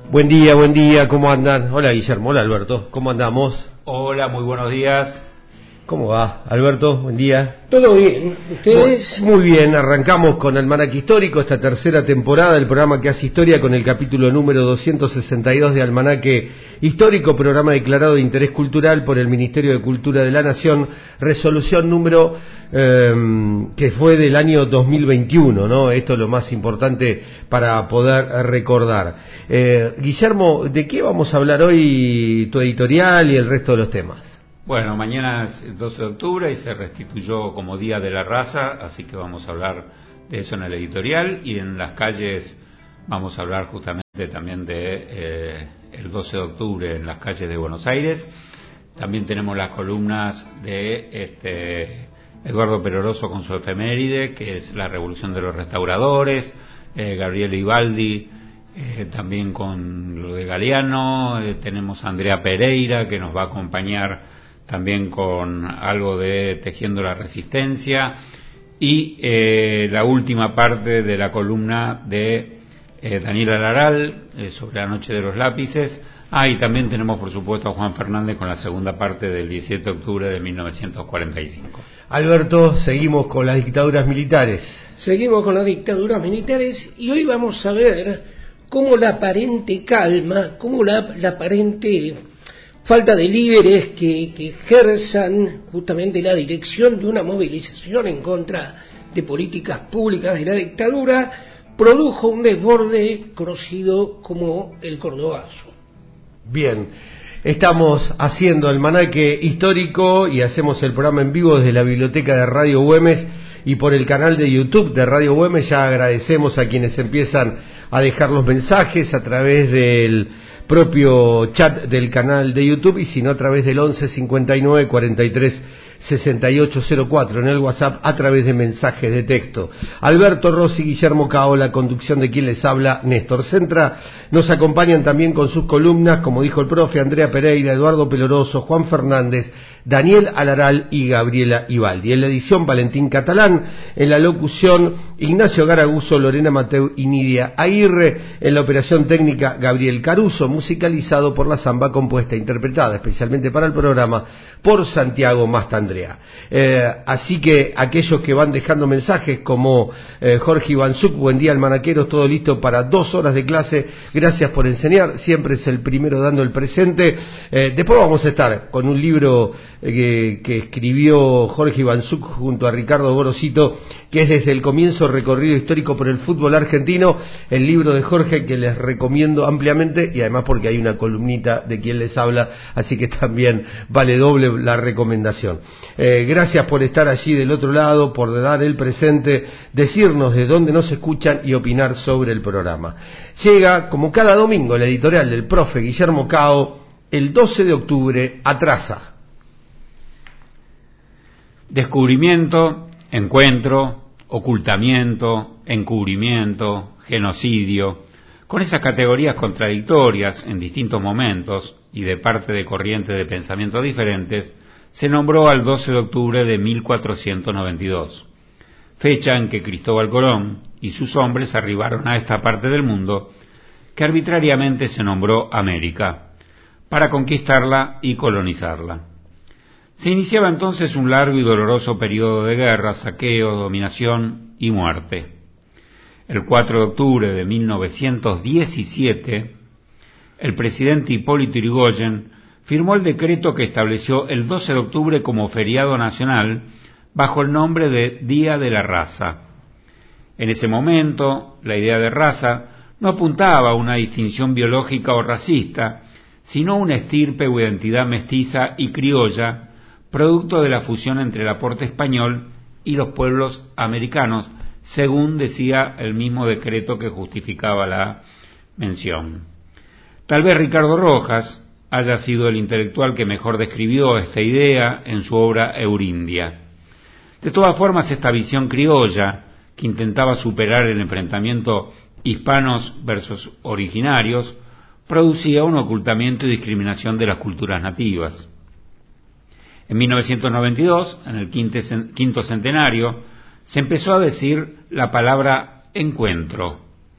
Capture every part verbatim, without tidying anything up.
Buen día, buen día, ¿cómo andan? Hola Guillermo, hola Alberto, ¿cómo andamos? Hola, muy buenos días. ¿Cómo va, Alberto? Buen día. Todo bien, ¿ustedes? Muy bien, arrancamos con Almanaque Histórico, esta tercera temporada del programa que hace historia con el capítulo número doscientos sesenta y dos de Almanaque Histórico, programa declarado de interés cultural por el Ministerio de Cultura de la Nación, resolución número eh, que fue del año dos mil veintiuno, ¿no? Esto es lo más importante para poder recordar. Eh, Guillermo, ¿de qué vamos a hablar hoy, tu editorial y el resto de los temas? Bueno, mañana es el doce de octubre y se restituyó como Día de la Raza, así que vamos a hablar de eso en el editorial, y en las calles vamos a hablar justamente también de eh, el doce de octubre en las calles de Buenos Aires. También tenemos las columnas de este Eduardo Peloroso con su efeméride, que es la revolución de los restauradores, eh, Gabriela Ibaldi, eh, también con lo de Galeano, eh, tenemos a Andrea Pereira, que nos va a acompañar también con algo de Tejiendo la Resistencia, y eh, la última parte de la columna de eh, Daniela Laral eh, sobre la noche de los lápices. Ah, y también tenemos por supuesto a Juan Fernández con la segunda parte del diecisiete de octubre de mil novecientos cuarenta y cinco. Alberto, seguimos con las dictaduras militares. Seguimos con las dictaduras militares y hoy vamos a ver cómo la aparente calma, cómo la, la aparente falta de líderes que, que ejerzan justamente la dirección de una movilización en contra de políticas públicas de la dictadura produjo un desborde conocido como el Cordobazo. Bien, estamos haciendo Almanaque Histórico y hacemos el programa en vivo desde la biblioteca de Radio Güemes y por el canal de YouTube de Radio Güemes. Ya agradecemos a quienes empiezan a dejar los mensajes a través del propio chat del canal de YouTube, y si no a través del once cincuenta y nueve cuarenta y tres sesenta y ocho cero cuatro en el WhatsApp a través de mensajes de texto. Alberto Rossi, Guillermo Cao, la conducción de quien les habla, Néstor Centra. Nos acompañan también con sus columnas, como dijo el profe, Andrea Pereira, Eduardo Peloroso, Juan Fernández, Daniel Alaral y Gabriela Ibaldi. En la edición, Valentín Catalán. En la locución, Ignacio Garaguso, Lorena Mateu y Nidia Aguirre. En la operación técnica, Gabriel Caruso. Musicalizado por la samba compuesta e interpretada especialmente para el programa por Santiago Mastandrea. Eh, así que aquellos que van dejando mensajes como eh, Jorge Ivanzuk, buen día almanaqueros, todo listo para dos horas de clase, gracias por enseñar, siempre es el primero dando el presente. Eh, después vamos a estar con un libro eh, que, que escribió Jorge Ivanzuk junto a Ricardo Gorosito, que es Desde el comienzo, recorrido histórico por el fútbol argentino, el libro de Jorge que les recomiendo ampliamente, y además porque hay una columnita de quien les habla, así que también vale doble la recomendación. Eh, gracias por estar allí del otro lado, por dar el presente, decirnos de dónde nos escuchan y opinar sobre el programa. Llega, como cada domingo, la editorial del profe Guillermo Cao, el doce de octubre, atrasa. Descubrimiento, encuentro, ocultamiento, encubrimiento, genocidio, con esas categorías contradictorias en distintos momentos y de parte de corrientes de pensamiento diferentes, se nombró al doce de octubre de mil cuatrocientos noventa y dos, fecha en que Cristóbal Colón y sus hombres arribaron a esta parte del mundo que arbitrariamente se nombró América, para conquistarla y colonizarla. Se iniciaba entonces un largo y doloroso periodo de guerra, saqueo, dominación y muerte. El cuatro de octubre de mil novecientos diecisiete, el presidente Hipólito Yrigoyen firmó el decreto que estableció el doce de octubre como feriado nacional bajo el nombre de Día de la Raza. En ese momento, la idea de raza no apuntaba a una distinción biológica o racista, sino a una estirpe o identidad mestiza y criolla, producto de la fusión entre el aporte español y los pueblos americanos, según decía el mismo decreto que justificaba la mención. Tal vez Ricardo Rojas haya sido el intelectual que mejor describió esta idea en su obra Eurindia. De todas formas, esta visión criolla, que intentaba superar el enfrentamiento hispanos versus originarios, producía un ocultamiento y discriminación de las culturas nativas. En mil novecientos noventa y dos, en el quinto centenario, se empezó a decir la palabra encuentro.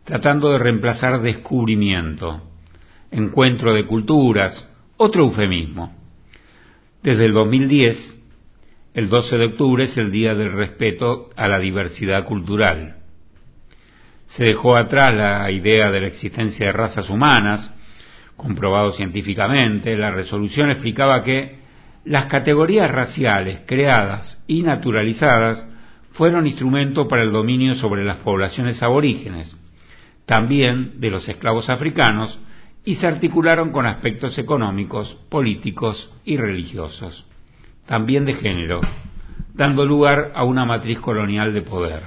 tratando de reemplazar descubrimiento, encuentro de culturas, otro eufemismo. Desde el dos mil diez, el doce de octubre es el Día del Respeto a la Diversidad Cultural. Se dejó atrás la idea de la existencia de razas humanas, comprobado científicamente. La resolución explicaba que las categorías raciales creadas y naturalizadas fueron instrumento para el dominio sobre las poblaciones aborígenes, también de los esclavos africanos, y se articularon con aspectos económicos, políticos y religiosos, también de género, dando lugar a una matriz colonial de poder.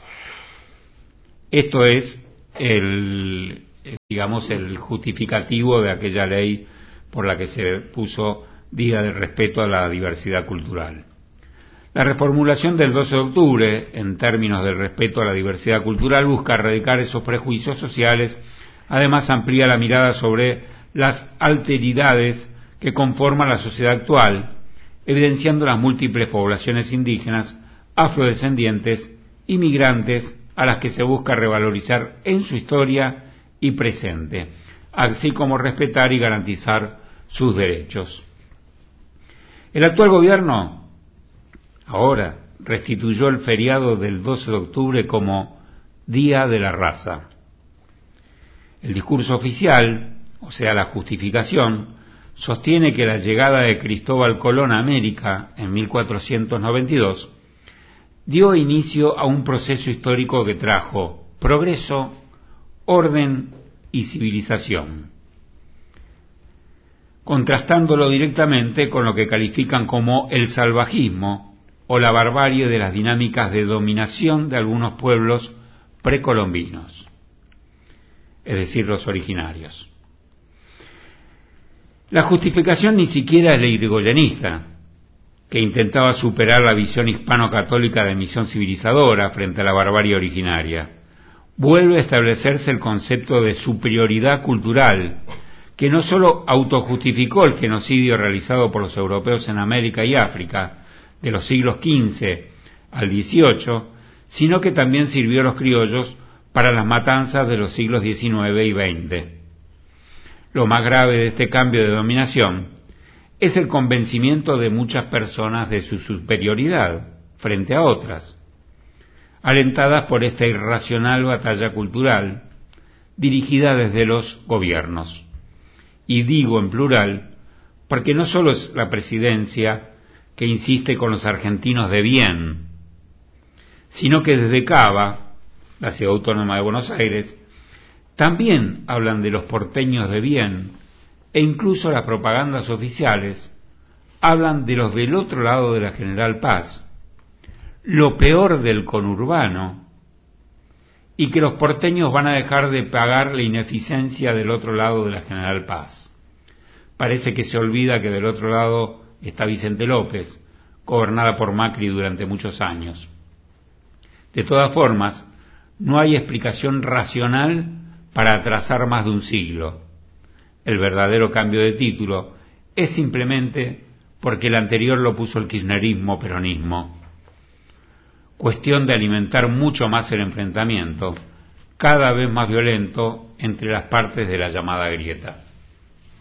Esto es el, digamos, el justificativo de aquella ley por la que se puso Día de Respeto a la Diversidad Cultural. La reformulación del doce de octubre, en términos del respeto a la diversidad cultural, busca erradicar esos prejuicios sociales. Además, amplía la mirada sobre las alteridades que conforman la sociedad actual, evidenciando las múltiples poblaciones indígenas, afrodescendientes y migrantes a las que se busca revalorizar en su historia y presente, así como respetar y garantizar sus derechos. El actual gobierno, ahora, restituyó el feriado del doce de octubre como Día de la Raza. El discurso oficial, o sea, la justificación, sostiene que la llegada de Cristóbal Colón a América en mil cuatrocientos noventa y dos dio inicio a un proceso histórico que trajo progreso, orden y civilización, contrastándolo directamente con lo que califican como el salvajismo o la barbarie de las dinámicas de dominación de algunos pueblos precolombinos, es decir, los originarios. La justificación ni siquiera es la irigoyenista, que intentaba superar la visión hispano-católica de misión civilizadora frente a la barbarie originaria. Vuelve a establecerse el concepto de superioridad cultural, que no sólo autojustificó el genocidio realizado por los europeos en América y África de los siglos quince al dieciocho, sino que también sirvió a los criollos para las matanzas de los siglos diecinueve y veinte. Lo más grave de este cambio de dominación es el convencimiento de muchas personas de su superioridad frente a otras, alentadas por esta irracional batalla cultural dirigida desde los gobiernos. Y digo en plural, porque no solo es la presidencia que insiste con los argentinos de bien, sino que desde Cava, la ciudad autónoma de Buenos Aires, también hablan de los porteños de bien, e incluso las propagandas oficiales hablan de los del otro lado de la General Paz, lo peor del conurbano, y que los porteños van a dejar de pagar la ineficiencia del otro lado de la General Paz. Parece que se olvida que del otro lado está Vicente López, gobernada por Macri durante muchos años. De todas formas, no hay explicación racional para atrasar más de un siglo. El verdadero cambio de título es simplemente porque el anterior lo puso el kirchnerismo-peronismo. Cuestión de alimentar mucho más el enfrentamiento, cada vez más violento, entre las partes de la llamada grieta.